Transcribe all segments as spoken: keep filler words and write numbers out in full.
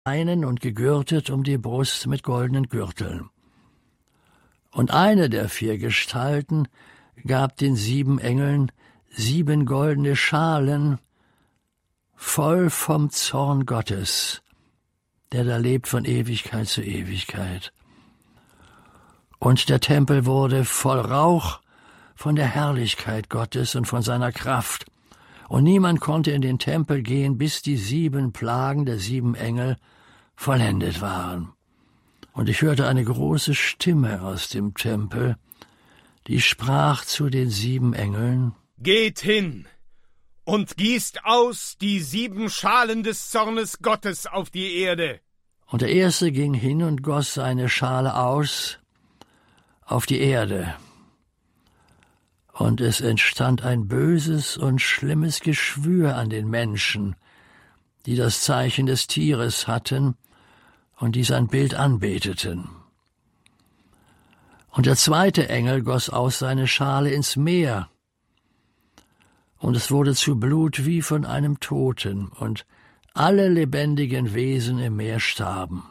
Leinen und gegürtet um die Brust mit goldenen Gürteln. Und eine der vier Gestalten gab den sieben Engeln sieben goldene Schalen voll vom Zorn Gottes, der da lebt von Ewigkeit zu Ewigkeit. Und der Tempel wurde voll Rauch von der Herrlichkeit Gottes und von seiner Kraft. Und niemand konnte in den Tempel gehen, bis die sieben Plagen der sieben Engel vollendet waren. Und ich hörte eine große Stimme aus dem Tempel, die sprach zu den sieben Engeln: Geht hin und gießt aus die sieben Schalen des Zornes Gottes auf die Erde. Und der erste ging hin und goss seine Schale aus auf die Erde. Und es entstand ein böses und schlimmes Geschwür an den Menschen, die das Zeichen des Tieres hatten und die sein Bild anbeteten. Und der zweite Engel goss aus seine Schale ins Meer, und es wurde zu Blut wie von einem Toten, und alle lebendigen Wesen im Meer starben.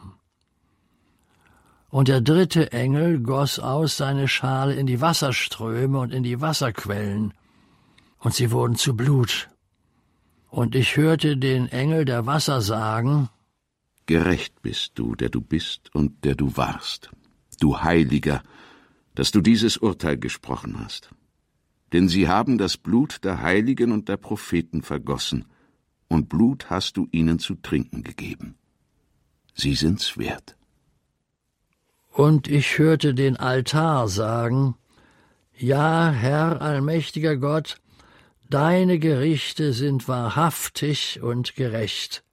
Und der dritte Engel goss aus seine Schale in die Wasserströme und in die Wasserquellen, und sie wurden zu Blut. Und ich hörte den Engel der Wasser sagen: Gerecht bist du, der du bist und der du warst, du Heiliger, dass du dieses Urteil gesprochen hast. Denn sie haben das Blut der Heiligen und der Propheten vergossen, und Blut hast du ihnen zu trinken gegeben. Sie sind's wert. Und ich hörte den Altar sagen: Ja, Herr, allmächtiger Gott, deine Gerichte sind wahrhaftig und gerecht.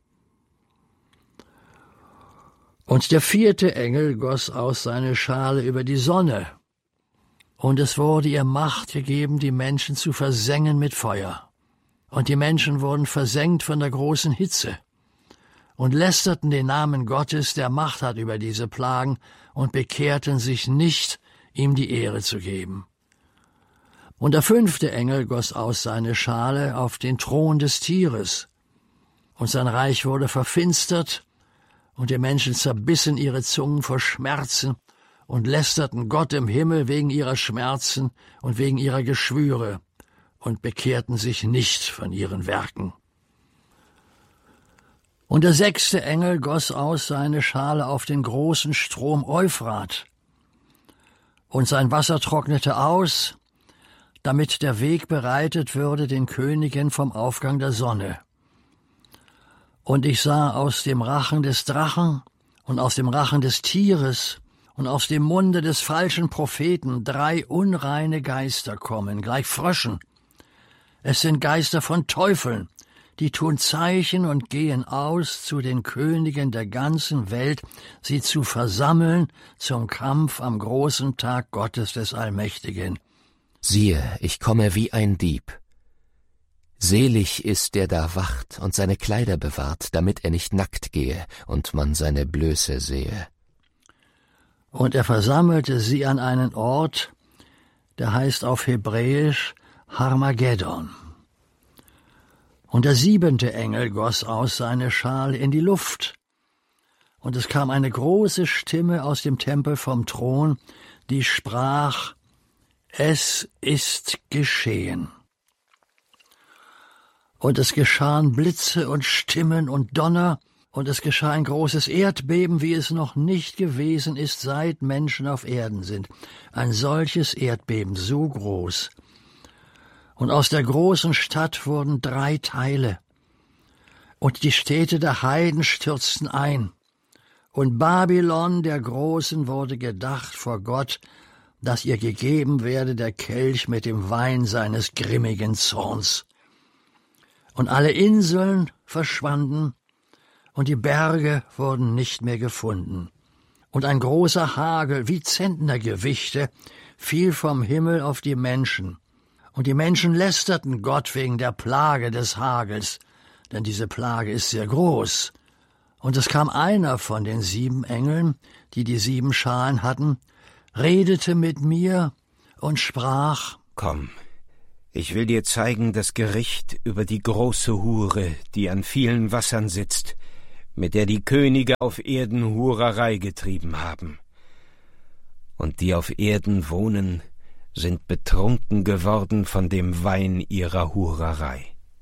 Und der vierte Engel goss aus seine Schale über die Sonne, und es wurde ihr Macht gegeben, die Menschen zu versengen mit Feuer. Und die Menschen wurden versengt von der großen Hitze und lästerten den Namen Gottes, der Macht hat über diese Plagen, und bekehrten sich nicht, ihm die Ehre zu geben. Und der fünfte Engel goss aus seine Schale auf den Thron des Tieres, und sein Reich wurde verfinstert, und die Menschen zerbissen ihre Zungen vor Schmerzen und lästerten Gott im Himmel wegen ihrer Schmerzen und wegen ihrer Geschwüre und bekehrten sich nicht von ihren Werken. Und der sechste Engel goss aus seine Schale auf den großen Strom Euphrat, und sein Wasser trocknete aus, damit der Weg bereitet würde den Königen vom Aufgang der Sonne. Und ich sah aus dem Rachen des Drachen und aus dem Rachen des Tieres und aus dem Munde des falschen Propheten drei unreine Geister kommen, gleich Fröschen. Es sind Geister von Teufeln, die tun Zeichen und gehen aus zu den Königen der ganzen Welt, sie zu versammeln zum Kampf am großen Tag Gottes des Allmächtigen. Siehe, ich komme wie ein Dieb. Selig ist, der da wacht und seine Kleider bewahrt, damit er nicht nackt gehe und man seine Blöße sehe. Und er versammelte sie an einen Ort, der heißt auf Hebräisch Harmageddon. Und der siebente Engel goss aus seine Schale in die Luft, und es kam eine große Stimme aus dem Tempel vom Thron, die sprach: Es ist geschehen. Und es geschahen Blitze und Stimmen und Donner, und es geschah ein großes Erdbeben, wie es noch nicht gewesen ist, seit Menschen auf Erden sind. Ein solches Erdbeben, so groß. Und aus der großen Stadt wurden drei Teile, und die Städte der Heiden stürzten ein. Und Babylon der Großen wurde gedacht vor Gott, dass ihr gegeben werde der Kelch mit dem Wein seines grimmigen Zorns. Und alle Inseln verschwanden, und die Berge wurden nicht mehr gefunden. Und ein großer Hagel, wie Zentnergewichte, fiel vom Himmel auf die Menschen. Und die Menschen lästerten Gott wegen der Plage des Hagels, denn diese Plage ist sehr groß. Und es kam einer von den sieben Engeln, die die sieben Schalen hatten, redete mit mir und sprach: Komm, ich will dir zeigen das Gericht über die große Hure, die an vielen Wassern sitzt, mit der die Könige auf Erden Hurerei getrieben haben. Und die auf Erden wohnen, sind betrunken geworden von dem Wein ihrer Hurerei.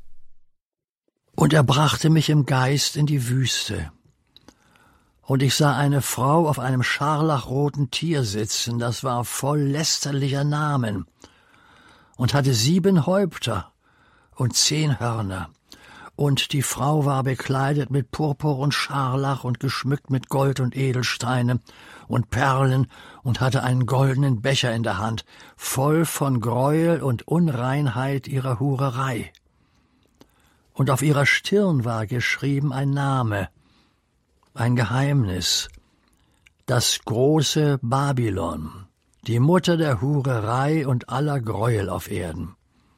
Und er brachte mich im Geist in die Wüste. Und ich sah eine Frau auf einem scharlachroten Tier sitzen, das war voll lästerlicher Namen, und hatte sieben Häupter und zehn Hörner. Und die Frau war bekleidet mit Purpur und Scharlach und geschmückt mit Gold und Edelsteine und Perlen und hatte einen goldenen Becher in der Hand, voll von Greuel und Unreinheit ihrer Hurerei. Und auf ihrer Stirn war geschrieben ein Name, ein Geheimnis, das große Babylon, die Mutter der Hurerei und aller Greuel auf Erden.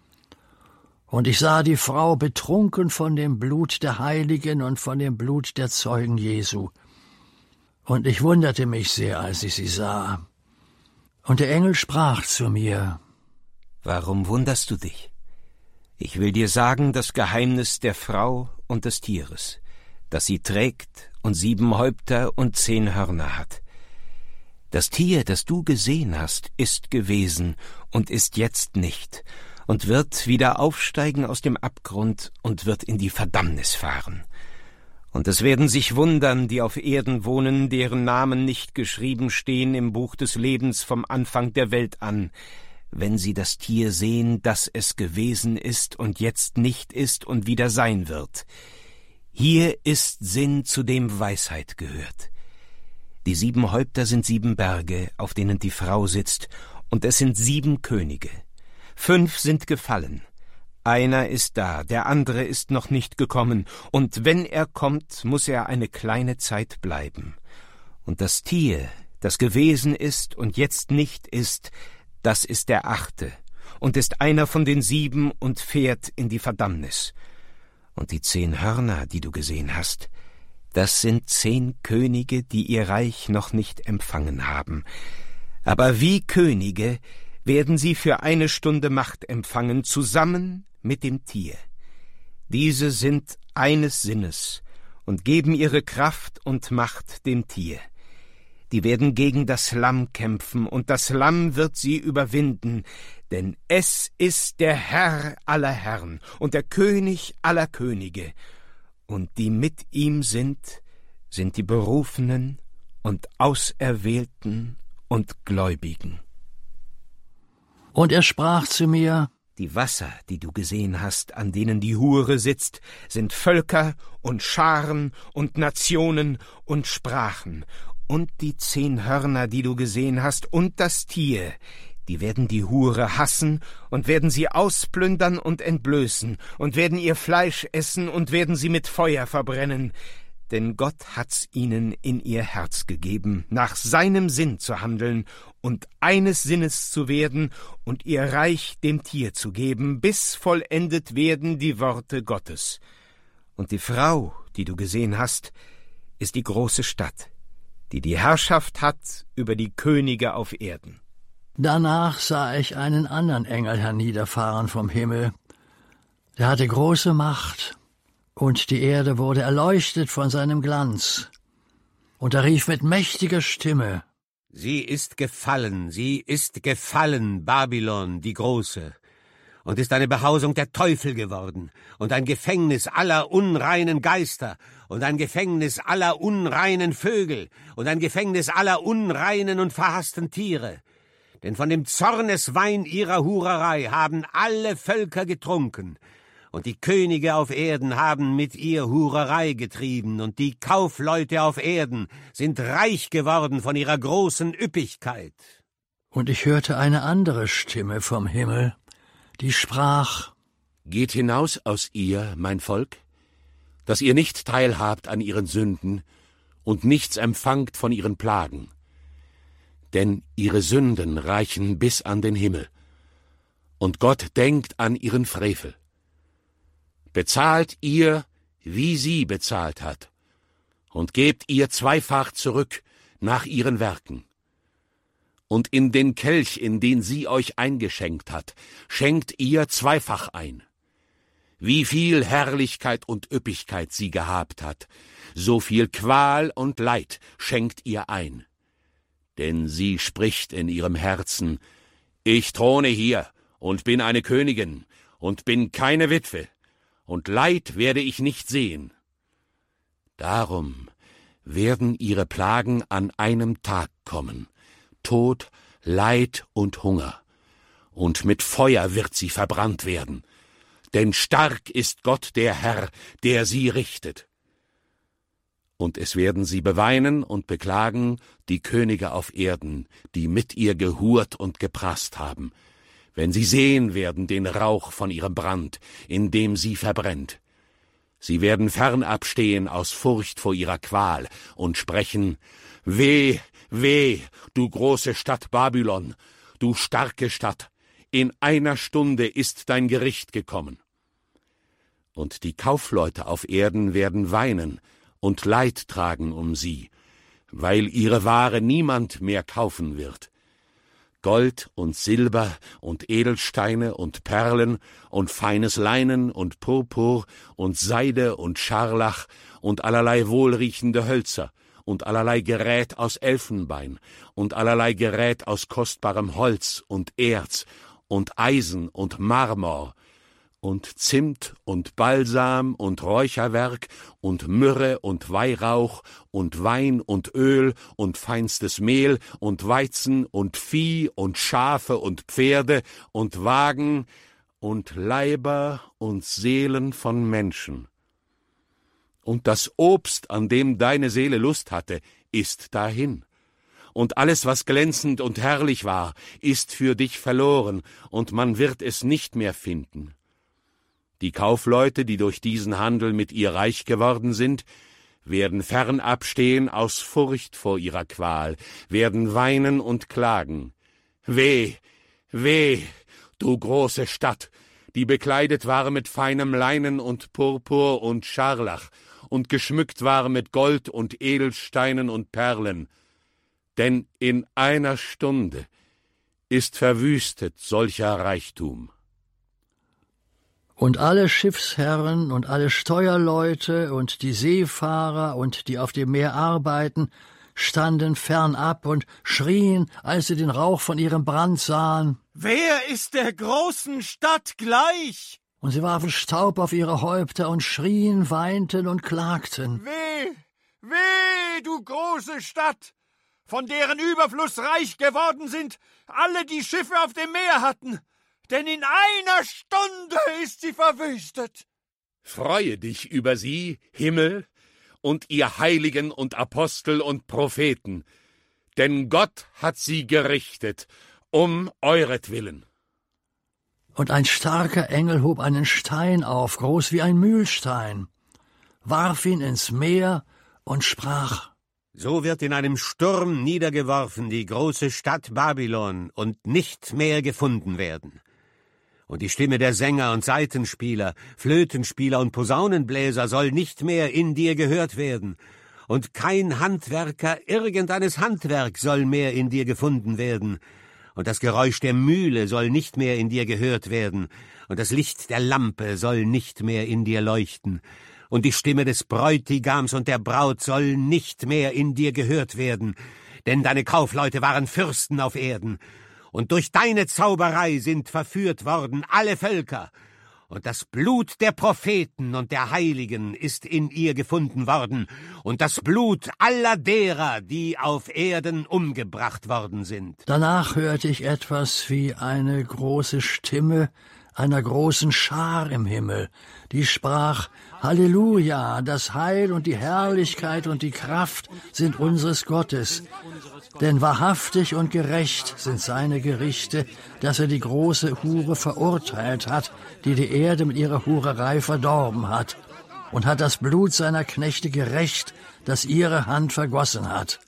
Und ich sah die Frau betrunken von dem Blut der Heiligen und von dem Blut der Zeugen Jesu. Und ich wunderte mich sehr, als ich sie sah. Und der Engel sprach zu mir: Warum wunderst du dich? Ich will dir sagen das Geheimnis der Frau und des Tieres, das sie trägt und sieben Häupter und zehn Hörner hat. Das Tier, das du gesehen hast, ist gewesen und ist jetzt nicht, und wird wieder aufsteigen aus dem Abgrund und wird in die Verdammnis fahren. Und es werden sich wundern, die auf Erden wohnen, deren Namen nicht geschrieben stehen im Buch des Lebens vom Anfang der Welt an, wenn sie das Tier sehen, das es gewesen ist und jetzt nicht ist und wieder sein wird. Hier ist Sinn, zu dem Weisheit gehört. Die sieben Häupter sind sieben Berge, auf denen die Frau sitzt, und es sind sieben Könige. Fünf sind gefallen. Einer ist da, der andere ist noch nicht gekommen, und wenn er kommt, muss er eine kleine Zeit bleiben. Und das Tier, das gewesen ist und jetzt nicht ist, das ist der achte, und ist einer von den sieben und fährt in die Verdammnis. Und die zehn Hörner, die du gesehen hast, das sind zehn Könige, die ihr Reich noch nicht empfangen haben. Aber wie Könige werden sie für eine Stunde Macht empfangen, zusammen mit dem Tier. Diese sind eines Sinnes und geben ihre Kraft und Macht dem Tier. Die werden gegen das Lamm kämpfen, und das Lamm wird sie überwinden, denn es ist der Herr aller Herren und der König aller Könige, und die mit ihm sind, sind die Berufenen und Auserwählten und Gläubigen. Und er sprach zu mir: Die Wasser, die du gesehen hast, an denen die Hure sitzt, sind Völker und Scharen und Nationen und Sprachen. Und die zehn Hörner, die du gesehen hast, und das Tier, die werden die Hure hassen und werden sie ausplündern und entblößen und werden ihr Fleisch essen und werden sie mit Feuer verbrennen. Denn Gott hat's ihnen in ihr Herz gegeben, nach seinem Sinn zu handeln und eines Sinnes zu werden und ihr Reich dem Tier zu geben, bis vollendet werden die Worte Gottes. Und die Frau, die du gesehen hast, ist die große Stadt, die die Herrschaft hat über die Könige auf Erden. Danach sah ich einen anderen Engel herniederfahren vom Himmel. Der hatte große Macht, und die Erde wurde erleuchtet von seinem Glanz. Und er rief mit mächtiger Stimme: Sie ist gefallen, sie ist gefallen, Babylon, die Große, und ist eine Behausung der Teufel geworden und ein Gefängnis aller unreinen Geister und ein Gefängnis aller unreinen Vögel und ein Gefängnis aller unreinen und verhassten Tiere. Denn von dem Zorneswein ihrer Hurerei haben alle Völker getrunken, und die Könige auf Erden haben mit ihr Hurerei getrieben, und die Kaufleute auf Erden sind reich geworden von ihrer großen Üppigkeit. Und ich hörte eine andere Stimme vom Himmel, die sprach: Geht hinaus aus ihr, mein Volk, dass ihr nicht teilhabt an ihren Sünden und nichts empfangt von ihren Plagen. Denn ihre Sünden reichen bis an den Himmel, und Gott denkt an ihren Frevel. Bezahlt ihr, wie sie bezahlt hat, und gebt ihr zweifach zurück nach ihren Werken. Und in den Kelch, in den sie euch eingeschenkt hat, schenkt ihr zweifach ein. Wie viel Herrlichkeit und Üppigkeit sie gehabt hat, so viel Qual und Leid schenkt ihr ein. Denn sie spricht in ihrem Herzen: Ich throne hier und bin eine Königin und bin keine Witwe, und Leid werde ich nicht sehen. Darum werden ihre Plagen an einem Tag kommen, Tod, Leid und Hunger, und mit Feuer wird sie verbrannt werden, denn stark ist Gott der Herr, der sie richtet. Und es werden sie beweinen und beklagen, die Könige auf Erden, die mit ihr gehurt und geprasst haben, wenn sie sehen werden den Rauch von ihrem Brand, in dem sie verbrennt. Sie werden fernab stehen aus Furcht vor ihrer Qual und sprechen: Weh, weh, du große Stadt Babylon, du starke Stadt, in einer Stunde ist dein Gericht gekommen. Und die Kaufleute auf Erden werden weinen und Leid tragen um sie, weil ihre Ware niemand mehr kaufen wird. Gold und Silber und Edelsteine und Perlen und feines Leinen und Purpur und Seide und Scharlach und allerlei wohlriechende Hölzer und allerlei Gerät aus Elfenbein und allerlei Gerät aus kostbarem Holz und Erz und Eisen und Marmor und Zimt und Balsam und Räucherwerk und Myrrhe und Weihrauch und Wein und Öl und feinstes Mehl und Weizen und Vieh und Schafe und Pferde und Wagen und Leiber und Seelen von Menschen. Und das Obst, an dem deine Seele Lust hatte, ist dahin. Und alles, was glänzend und herrlich war, ist für dich verloren, und man wird es nicht mehr finden. Die Kaufleute, die durch diesen Handel mit ihr reich geworden sind, werden fernab stehen aus Furcht vor ihrer Qual, werden weinen und klagen. Weh, weh, du große Stadt, die bekleidet war mit feinem Leinen und Purpur und Scharlach und geschmückt war mit Gold und Edelsteinen und Perlen. Denn in einer Stunde ist verwüstet solcher Reichtum. Und alle Schiffsherren und alle Steuerleute und die Seefahrer und die auf dem Meer arbeiten, standen fernab und schrien, als sie den Rauch von ihrem Brand sahen. Wer ist der großen Stadt gleich? Und sie warfen Staub auf ihre Häupter und schrien, weinten und klagten. Weh, weh, du große Stadt, von deren Überfluss reich geworden sind alle, die Schiffe auf dem Meer hatten. Denn in einer Stunde ist sie verwüstet. Freue dich über sie, Himmel, und ihr Heiligen und Apostel und Propheten, denn Gott hat sie gerichtet, um euretwillen. Und ein starker Engel hob einen Stein auf, groß wie ein Mühlstein, warf ihn ins Meer und sprach: So wird in einem Sturm niedergeworfen die große Stadt Babylon und nicht mehr gefunden werden. Und die Stimme der Sänger und Saitenspieler, Flötenspieler und Posaunenbläser soll nicht mehr in dir gehört werden. Und kein Handwerker irgendeines Handwerks soll mehr in dir gefunden werden. Und das Geräusch der Mühle soll nicht mehr in dir gehört werden. Und das Licht der Lampe soll nicht mehr in dir leuchten. Und die Stimme des Bräutigams und der Braut soll nicht mehr in dir gehört werden. Denn deine Kaufleute waren Fürsten auf Erden. Und durch deine Zauberei sind verführt worden alle Völker. Und das Blut der Propheten und der Heiligen ist in ihr gefunden worden. Und das Blut aller derer, die auf Erden umgebracht worden sind. Danach hörte ich etwas wie eine große Stimme einer großen Schar im Himmel, die sprach: Halleluja, das Heil und die Herrlichkeit und die Kraft sind unseres Gottes. Denn wahrhaftig und gerecht sind seine Gerichte, dass er die große Hure verurteilt hat, die die Erde mit ihrer Hurerei verdorben hat, und hat das Blut seiner Knechte gerächt, das ihre Hand vergossen hat.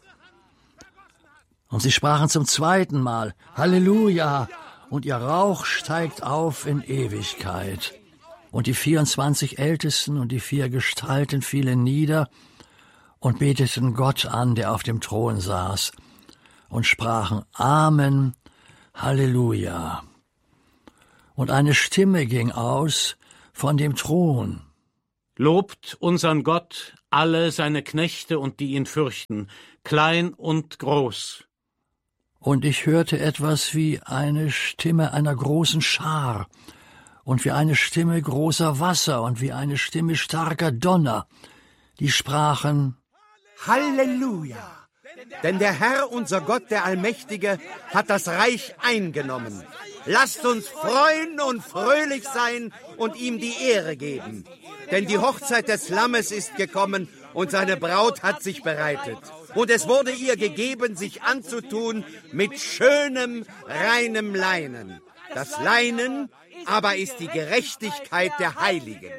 Und sie sprachen zum zweiten Mal: Halleluja, und ihr Rauch steigt auf in Ewigkeit. Und die vierundzwanzig Ältesten und die vier Gestalten fielen nieder und beteten Gott an, der auf dem Thron saß, und sprachen: Amen, Halleluja. Und eine Stimme ging aus von dem Thron. Lobt unseren Gott, alle seine Knechte und die ihn fürchten, klein und groß. Und ich hörte etwas wie eine Stimme einer großen Schar und wie eine Stimme großer Wasser und wie eine Stimme starker Donner, die sprachen: Halleluja! Denn der Herr, unser Gott, der Allmächtige, hat das Reich eingenommen. Lasst uns freuen und fröhlich sein und ihm die Ehre geben. Denn die Hochzeit des Lammes ist gekommen und seine Braut hat sich bereitet. Und es wurde ihr gegeben, sich anzutun mit schönem, reinem Leinen. Das Leinen aber ist die Gerechtigkeit der Heiligen.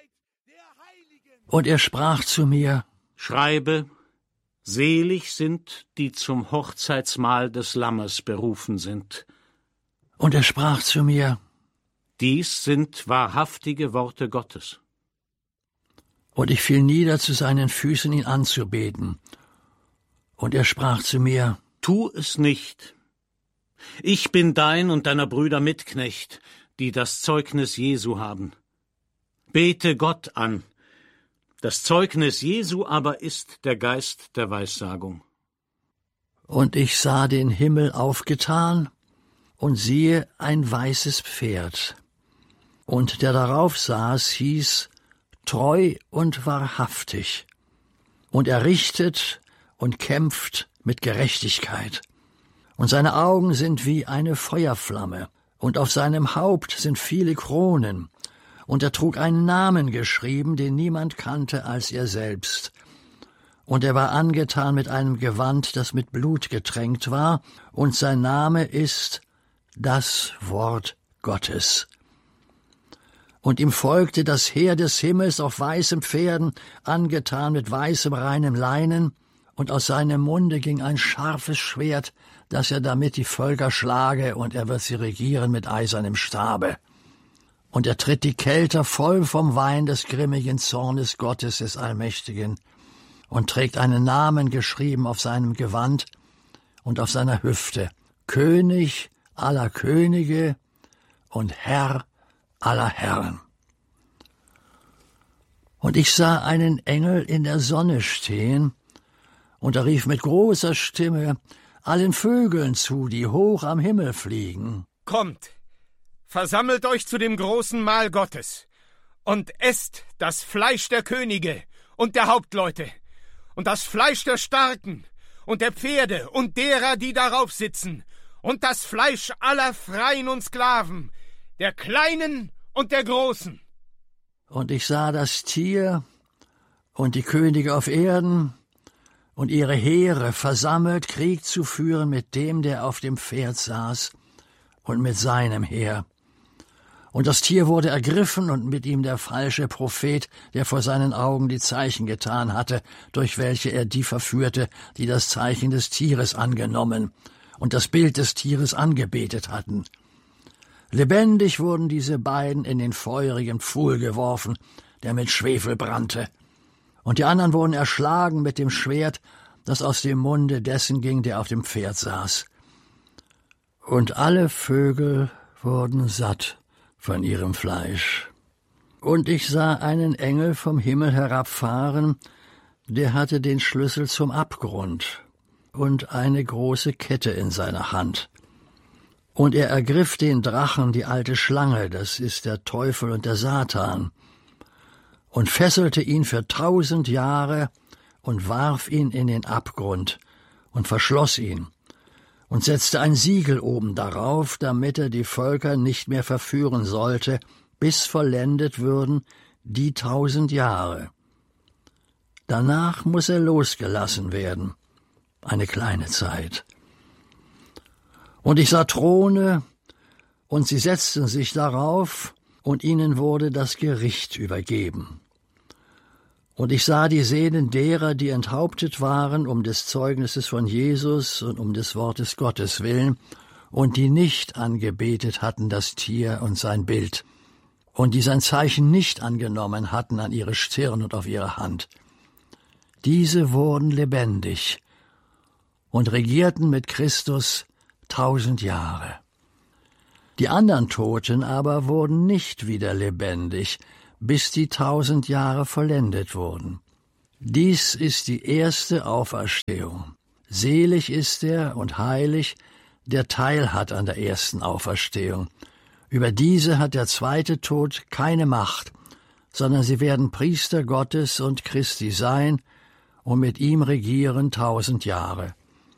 Und er sprach zu mir: Schreibe, selig sind, die zum Hochzeitsmahl des Lammes berufen sind. Und er sprach zu mir: Dies sind wahrhaftige Worte Gottes. Und ich fiel nieder zu seinen Füßen, ihn anzubeten. Und er sprach zu mir: Tu es nicht. Ich bin dein und deiner Brüder Mitknecht, die das Zeugnis Jesu haben. Bete Gott an. Das Zeugnis Jesu aber ist der Geist der Weissagung. Und ich sah den Himmel aufgetan, und siehe ein weißes Pferd. Und der darauf saß, hieß: Treu und wahrhaftig. Und er richtet und kämpft mit Gerechtigkeit. Und seine Augen sind wie eine Feuerflamme, und auf seinem Haupt sind viele Kronen. Und er trug einen Namen geschrieben, den niemand kannte als er selbst. Und er war angetan mit einem Gewand, das mit Blut getränkt war, und sein Name ist das Wort Gottes. Und ihm folgte das Heer des Himmels auf weißen Pferden, angetan mit weißem, reinem Leinen, und aus seinem Munde ging ein scharfes Schwert, dass er damit die Völker schlage, und er wird sie regieren mit eisernem Stabe. Und er tritt die Kelter voll vom Wein des grimmigen Zornes Gottes des Allmächtigen und trägt einen Namen geschrieben auf seinem Gewand und auf seiner Hüfte: König aller Könige und Herr aller Herren. Und ich sah einen Engel in der Sonne stehen, und er rief mit großer Stimme allen Vögeln zu, die hoch am Himmel fliegen: Kommt, versammelt euch zu dem großen Mahl Gottes und esst das Fleisch der Könige und der Hauptleute und das Fleisch der Starken und der Pferde und derer, die darauf sitzen, und das Fleisch aller Freien und Sklaven, der Kleinen und der Großen. Und ich sah das Tier und die Könige auf Erden und ihre Heere versammelt, Krieg zu führen mit dem, der auf dem Pferd saß, und mit seinem Heer. Und das Tier wurde ergriffen, und mit ihm der falsche Prophet, der vor seinen Augen die Zeichen getan hatte, durch welche er die verführte, die das Zeichen des Tieres angenommen und das Bild des Tieres angebetet hatten. Lebendig wurden diese beiden in den feurigen Pfuhl geworfen, der mit Schwefel brannte. Und die anderen wurden erschlagen mit dem Schwert, das aus dem Munde dessen ging, der auf dem Pferd saß. Und alle Vögel wurden satt von ihrem Fleisch. Und ich sah einen Engel vom Himmel herabfahren, der hatte den Schlüssel zum Abgrund und eine große Kette in seiner Hand. Und er ergriff den Drachen, die alte Schlange, das ist der Teufel und der Satan, und fesselte ihn für tausend Jahre und warf ihn in den Abgrund und verschloss ihn und setzte ein Siegel oben darauf, damit er die Völker nicht mehr verführen sollte, bis vollendet würden die tausend Jahre. Danach muß er losgelassen werden, eine kleine Zeit. Und ich sah Throne, und sie setzten sich darauf, und ihnen wurde das Gericht übergeben. Und ich sah die Seelen derer, die enthauptet waren, um des Zeugnisses von Jesus und um des Wortes Gottes willen, und die nicht angebetet hatten das Tier und sein Bild, und die sein Zeichen nicht angenommen hatten an ihre Stirn und auf ihre Hand. Diese wurden lebendig und regierten mit Christus tausend Jahre. Die anderen Toten aber wurden nicht wieder lebendig, bis die tausend Jahre vollendet wurden. Dies ist die erste Auferstehung. Selig ist er und heilig, der Teil hat an der ersten Auferstehung. Über diese hat der zweite Tod keine Macht, sondern sie werden Priester Gottes und Christi sein und mit ihm regieren tausend Jahre.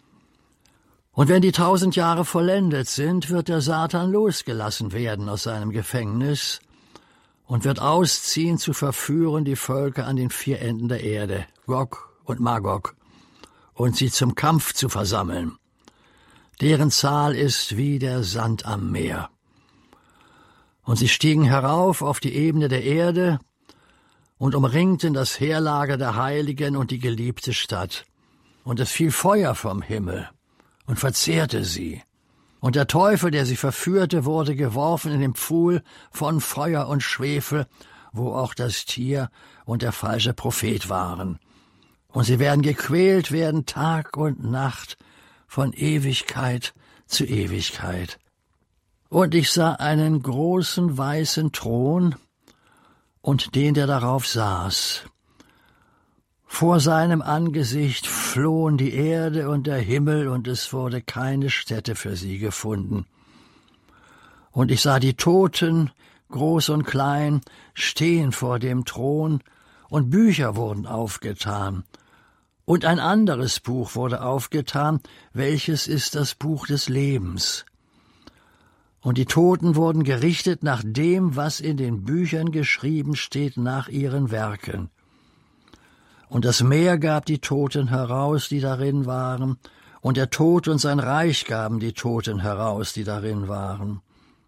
Und wenn die tausend Jahre vollendet sind, wird der Satan losgelassen werden aus seinem Gefängnis und wird ausziehen, zu verführen die Völker an den vier Enden der Erde, Gog und Magog, und sie zum Kampf zu versammeln. Deren Zahl ist wie der Sand am Meer. Und sie stiegen herauf auf die Ebene der Erde und umringten das Heerlager der Heiligen und die geliebte Stadt. Und es fiel Feuer vom Himmel und verzehrte sie. Und der Teufel, der sie verführte, wurde geworfen in den Pfuhl von Feuer und Schwefel, wo auch das Tier und der falsche Prophet waren. Und sie werden gequält werden Tag und Nacht, von Ewigkeit zu Ewigkeit. Und ich sah einen großen weißen Thron und den, der darauf saß. Vor seinem Angesicht flohen die Erde und der Himmel, und es wurde keine Stätte für sie gefunden. Und ich sah die Toten, groß und klein, stehen vor dem Thron, und Bücher wurden aufgetan. Und ein anderes Buch wurde aufgetan, welches ist das Buch des Lebens. Und die Toten wurden gerichtet nach dem, was in den Büchern geschrieben steht, nach ihren Werken. Und das Meer gab die Toten heraus, die darin waren, und der Tod und sein Reich gaben die Toten heraus, die darin waren.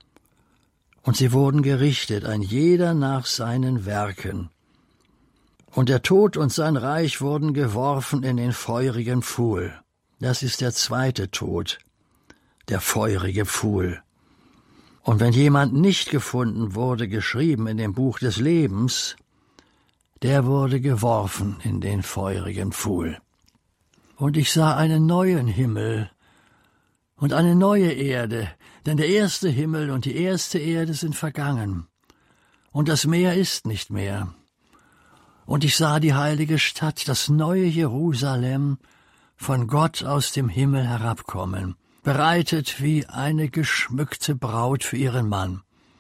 Und sie wurden gerichtet, ein jeder nach seinen Werken. Und der Tod und sein Reich wurden geworfen in den feurigen Pfuhl. Das ist der zweite Tod, der feurige Pfuhl. Und wenn jemand nicht gefunden wurde, geschrieben in dem Buch des Lebens, der wurde geworfen in den feurigen Pfuhl. Und ich sah einen neuen Himmel und eine neue Erde, denn der erste Himmel und die erste Erde sind vergangen, und das Meer ist nicht mehr. Und ich sah die heilige Stadt, das neue Jerusalem, von Gott aus dem Himmel herabkommen, bereitet wie eine geschmückte Braut für ihren Mann.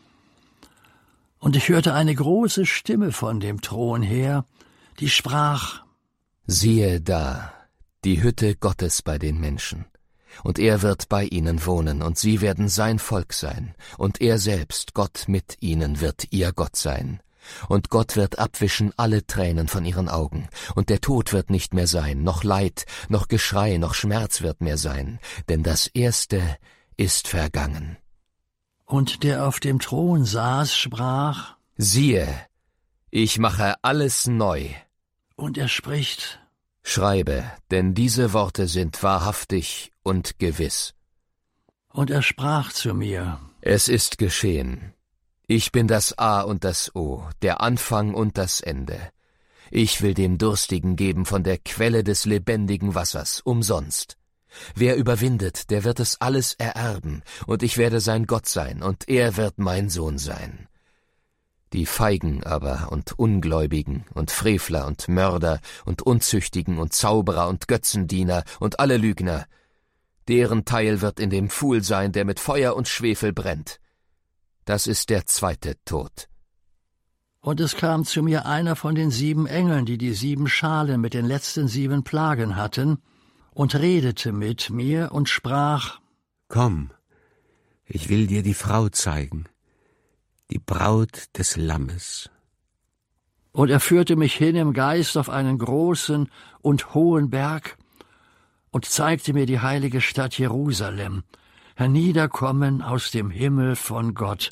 Und ich hörte eine große Stimme von dem Thron her, die sprach: Siehe da, die Hütte Gottes bei den Menschen. Und er wird bei ihnen wohnen, und sie werden sein Volk sein, und er selbst, Gott mit ihnen, wird ihr Gott sein. Und Gott wird abwischen alle Tränen von ihren Augen, und der Tod wird nicht mehr sein, noch Leid, noch Geschrei, noch Schmerz wird mehr sein, denn das Erste ist vergangen. Und der auf dem Thron saß, sprach: Siehe, ich mache alles neu. Und er spricht: Schreibe, denn diese Worte sind wahrhaftig und gewiss. Und er sprach zu mir: Es ist geschehen. Ich bin das A und das O, der Anfang und das Ende. Ich will dem Durstigen geben von der Quelle des lebendigen Wassers, umsonst. Wer überwindet, der wird es alles ererben, und ich werde sein Gott sein, und er wird mein Sohn sein. Die Feigen aber und Ungläubigen und Frevler und Mörder und Unzüchtigen und Zauberer und Götzendiener und alle Lügner, deren Teil wird in dem Pfuhl sein, der mit Feuer und Schwefel brennt. Das ist der zweite Tod. Und es kam zu mir einer von den sieben Engeln, die die sieben Schalen mit den letzten sieben Plagen hatten, und redete mit mir und sprach: Komm, ich will dir die Frau zeigen, die Braut des Lammes. Und er führte mich hin im Geist auf einen großen und hohen Berg und zeigte mir die heilige Stadt Jerusalem, herniederkommen aus dem Himmel von Gott.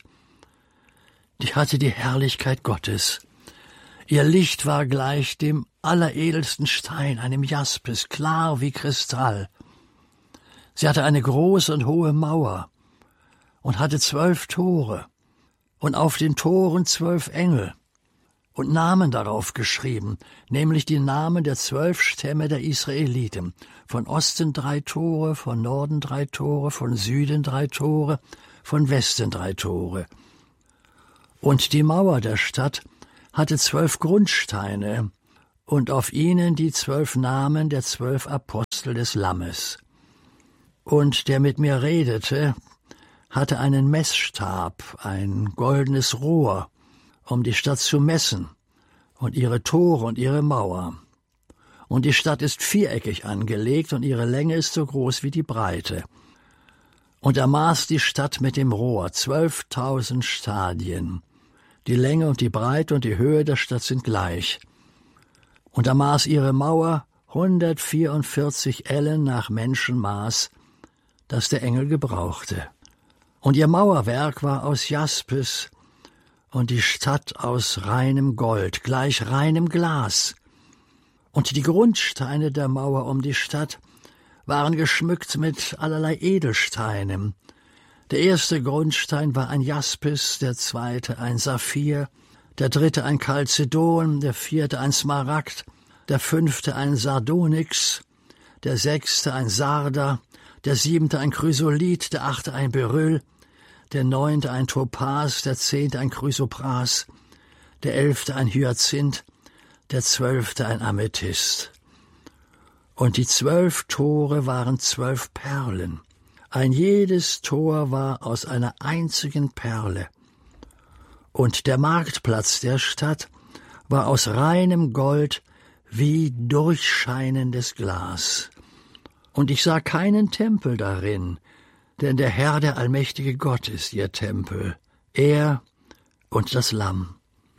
Die hatte die Herrlichkeit Gottes. Ihr Licht war gleich dem alleredelsten Stein, einem Jaspis, klar wie Kristall. Sie hatte eine große und hohe Mauer und hatte zwölf Tore, und auf den Toren zwölf Engel. und Namen darauf geschrieben, nämlich die Namen der zwölf Stämme der Israeliten. Von Osten drei Tore, von Norden drei Tore, von Süden drei Tore, von Westen drei Tore. Und die Mauer der Stadt hatte zwölf Grundsteine und auf ihnen die zwölf Namen der zwölf Apostel des Lammes. Und der mit mir redete, hatte einen Messstab, ein goldenes Rohr, um die Stadt zu messen und ihre Tore und ihre Mauer. Und die Stadt ist viereckig angelegt und ihre Länge ist so groß wie die Breite. Und er maß die Stadt mit dem Rohr, zwölftausend Stadien. Die Länge und die Breite und die Höhe der Stadt sind gleich. Und er maß ihre Mauer hundertvierundvierzig Ellen nach Menschenmaß, das der Engel gebrauchte. Und ihr Mauerwerk war aus Jaspis und die Stadt aus reinem Gold, gleich reinem Glas. Und die Grundsteine der Mauer um die Stadt waren geschmückt mit allerlei Edelsteinen. Der erste Grundstein war ein Jaspis, der zweite ein Saphir, der dritte ein Chalcedon, der vierte ein Smaragd, der fünfte ein Sardonyx, der sechste ein Sarder, der siebente ein Chrysolith, der achte ein Beryl, der neunte ein Topas, der zehnte ein Chrysopras, der elfte ein Hyazinth, der zwölfte ein Amethyst. Und die zwölf Tore waren zwölf Perlen. Ein jedes Tor war aus einer einzigen Perle. Und der Marktplatz der Stadt war aus reinem Gold wie durchscheinendes Glas. Und ich sah keinen Tempel darin, denn der Herr, der allmächtige Gott, ist ihr Tempel, er und das Lamm.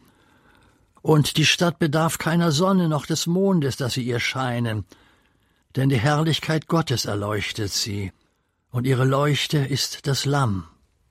Und die Stadt bedarf keiner Sonne noch des Mondes, dass sie ihr scheinen, denn die Herrlichkeit Gottes erleuchtet sie, und ihre Leuchte ist das Lamm.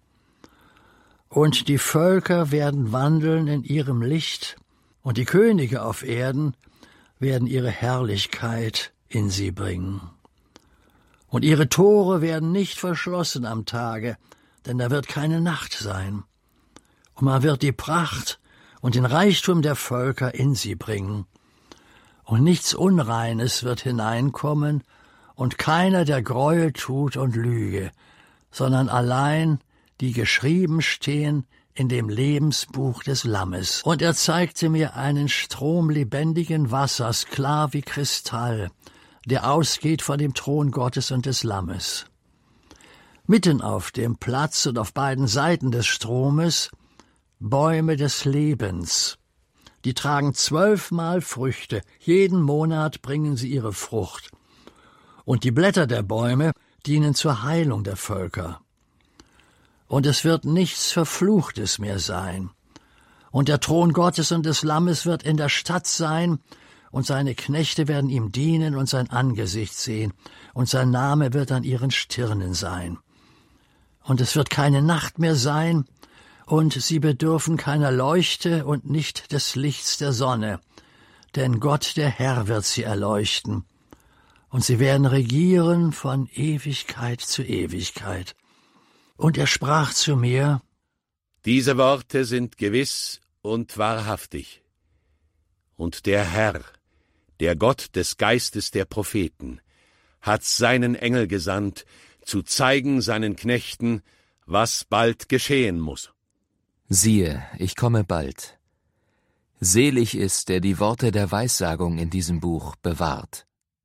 Und die Völker werden wandeln in ihrem Licht, und die Könige auf Erden werden ihre Herrlichkeit in sie bringen. Und ihre Tore werden nicht verschlossen am Tage, denn da wird keine Nacht sein. Und man wird die Pracht und den Reichtum der Völker in sie bringen. Und nichts Unreines wird hineinkommen, und keiner, der Gräuel tut und Lüge, sondern allein die geschrieben stehen in dem Lebensbuch des Lammes. Und er zeigte mir einen Strom lebendigen Wassers, klar wie Kristall, der ausgeht von dem Thron Gottes und des Lammes. Mitten auf dem Platz und auf beiden Seiten des Stromes Bäume des Lebens. Die tragen zwölfmal Früchte, jeden Monat bringen sie ihre Frucht. Und die Blätter der Bäume dienen zur Heilung der Völker. Und es wird nichts Verfluchtes mehr sein. Und der Thron Gottes und des Lammes wird in der Stadt sein, und seine Knechte werden ihm dienen und sein Angesicht sehen, und sein Name wird an ihren Stirnen sein. Und es wird keine Nacht mehr sein, und sie bedürfen keiner Leuchte und nicht des Lichts der Sonne, denn Gott der Herr wird sie erleuchten, und sie werden regieren von Ewigkeit zu Ewigkeit. Und er sprach zu mir: Diese Worte sind gewiss und wahrhaftig. Und der Herr, der Gott des Geistes der Propheten, hat seinen Engel gesandt, zu zeigen seinen Knechten, was bald geschehen muss. Siehe, ich komme bald. Selig ist, der die Worte der Weissagung in diesem Buch bewahrt.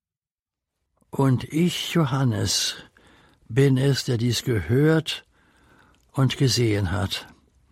Und ich, Johannes, bin es, der dies gehört und gesehen hat.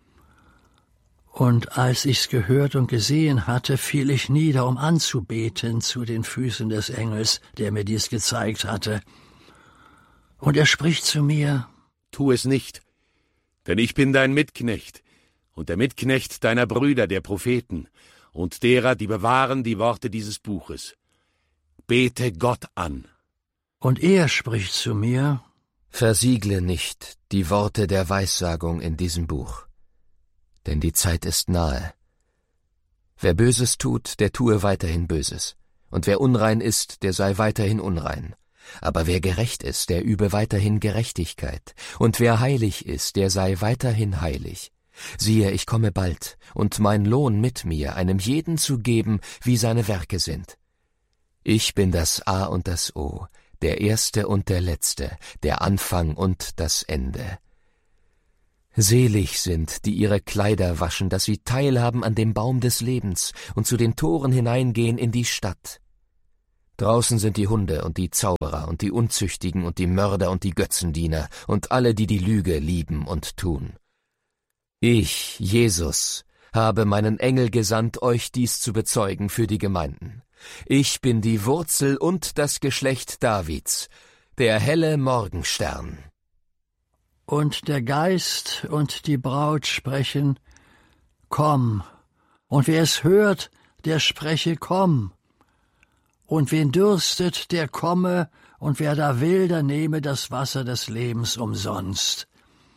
Und als ich's gehört und gesehen hatte, fiel ich nieder, um anzubeten zu den Füßen des Engels, der mir dies gezeigt hatte. Und er spricht zu mir: Tu es nicht, denn ich bin dein Mitknecht und der Mitknecht deiner Brüder, der Propheten, und derer, die bewahren die Worte dieses Buches. Bete Gott an. Und er spricht zu mir: Versiegle nicht die Worte der Weissagung in diesem Buch, denn die Zeit ist nahe. Wer Böses tut, der tue weiterhin Böses, und wer unrein ist, der sei weiterhin unrein. Aber wer gerecht ist, der übe weiterhin Gerechtigkeit, und wer heilig ist, der sei weiterhin heilig. Siehe, ich komme bald, und mein Lohn mit mir, einem jeden zu geben, wie seine Werke sind. Ich bin das A und das O, der Erste und der Letzte, der Anfang und das Ende. Selig sind, die ihre Kleider waschen, dass sie teilhaben an dem Baum des Lebens und zu den Toren hineingehen in die Stadt. Draußen sind die Hunde und die Zauberer und die Unzüchtigen und die Mörder und die Götzendiener und alle, die die Lüge lieben und tun. Ich, Jesus, habe meinen Engel gesandt, euch dies zu bezeugen für die Gemeinden. Ich bin die Wurzel und das Geschlecht Davids, der helle Morgenstern. Und der Geist und die Braut sprechen, komm, und wer es hört, der spreche, komm. Und wen dürstet, der komme, und wer da will, der nehme das Wasser des Lebens umsonst.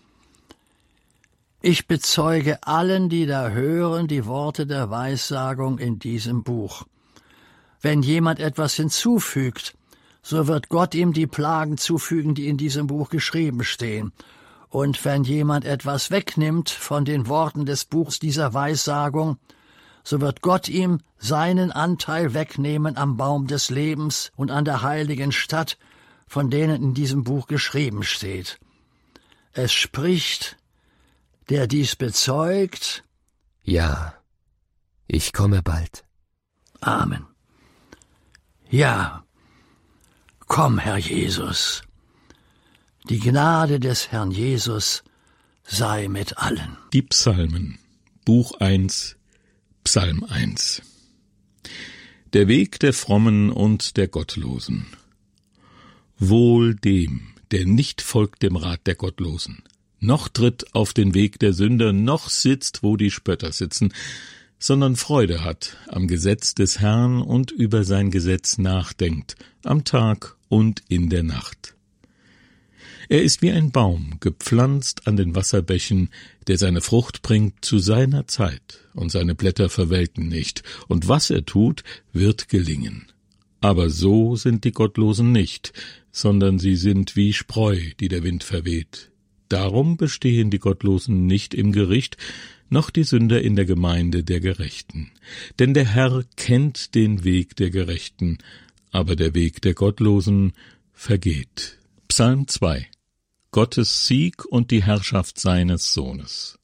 Ich bezeuge allen, die da hören, die Worte der Weissagung in diesem Buch. Wenn jemand etwas hinzufügt, so wird Gott ihm die Plagen zufügen, die in diesem Buch geschrieben stehen. Und wenn jemand etwas wegnimmt von den Worten des Buchs dieser Weissagung, so wird Gott ihm seinen Anteil wegnehmen am Baum des Lebens und an der heiligen Stadt, von denen in diesem Buch geschrieben steht. Es spricht, der dies bezeugt, ja, ich komme bald. Amen. Ja, komm, Herr Jesus. Die Gnade des Herrn Jesus sei mit allen. Die Psalmen, Buch eins, Psalm eins. Der Weg der Frommen und der Gottlosen. Wohl dem, der nicht folgt dem Rat der Gottlosen, noch tritt auf den Weg der Sünder, noch sitzt, wo die Spötter sitzen, sondern Freude hat am Gesetz des Herrn und über sein Gesetz nachdenkt, am Tag und in der Nacht. Er ist wie ein Baum, gepflanzt an den Wasserbächen, der seine Frucht bringt zu seiner Zeit, und seine Blätter verwelken nicht, und was er tut, wird gelingen. Aber so sind die Gottlosen nicht, sondern sie sind wie Spreu, die der Wind verweht. Darum bestehen die Gottlosen nicht im Gericht, noch die Sünder in der Gemeinde der Gerechten. Denn der Herr kennt den Weg der Gerechten, aber der Weg der Gottlosen vergeht. Psalm zwei. Gottes Sieg und die Herrschaft seines Sohnes.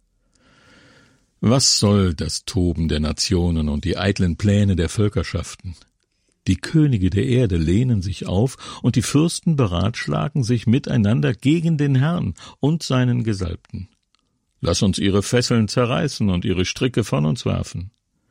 Was soll das Toben der Nationen und die eitlen Pläne der Völkerschaften? Die Könige der Erde lehnen sich auf, und die Fürsten beratschlagen sich miteinander gegen den Herrn und seinen Gesalbten. Lass uns ihre Fesseln zerreißen und ihre Stricke von uns werfen.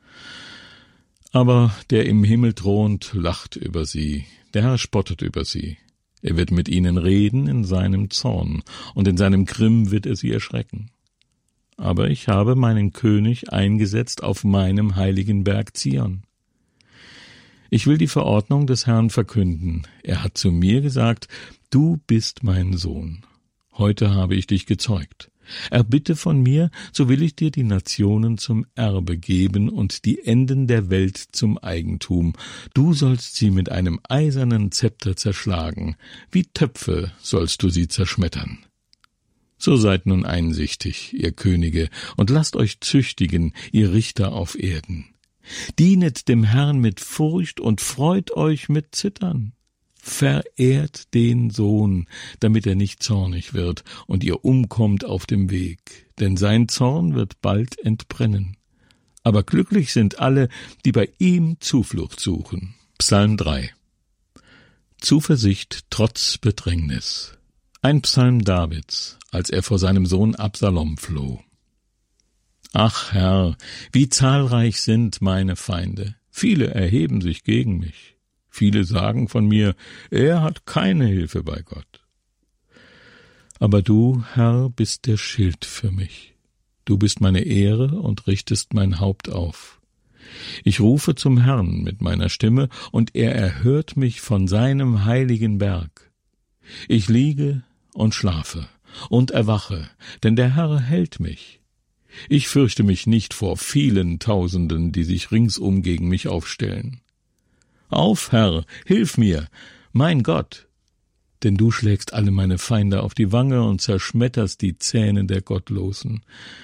Aber der im Himmel thront, lacht über sie, der Herr spottet über sie. Er wird mit ihnen reden in seinem Zorn, und in seinem Grimm wird er sie erschrecken. Aber ich habe meinen König eingesetzt auf meinem heiligen Berg Zion. Ich will die Verordnung des Herrn verkünden. Er hat zu mir gesagt, du bist mein Sohn. Heute habe ich dich gezeugt. Erbitte von mir, so will ich dir die Nationen zum Erbe geben und die Enden der Welt zum Eigentum. Du sollst sie mit einem eisernen Zepter zerschlagen, wie Töpfe sollst du sie zerschmettern. So seid nun einsichtig, ihr Könige, und lasst euch züchtigen, ihr Richter auf Erden. Dienet dem Herrn mit Furcht und freut euch mit Zittern. Verehrt den Sohn, damit er nicht zornig wird und ihr umkommt auf dem Weg, denn sein Zorn wird bald entbrennen. Aber glücklich sind alle, die bei ihm Zuflucht suchen. Psalm drei. Zuversicht trotz Bedrängnis. Ein Psalm Davids, als er vor seinem Sohn Absalom floh. Ach Herr, wie zahlreich sind meine Feinde. Viele erheben sich gegen mich. Viele sagen von mir, er hat keine Hilfe bei Gott. Aber du, Herr, bist der Schild für mich. Du bist meine Ehre und richtest mein Haupt auf. Ich rufe zum Herrn mit meiner Stimme, und er erhört mich von seinem heiligen Berg. Ich liege und schlafe und erwache, denn der Herr hält mich. Ich fürchte mich nicht vor vielen Tausenden, die sich ringsum gegen mich aufstellen. Auf, Herr, hilf mir, mein Gott, denn du schlägst alle meine Feinde auf die Wange und zerschmetterst die Zähne der Gottlosen.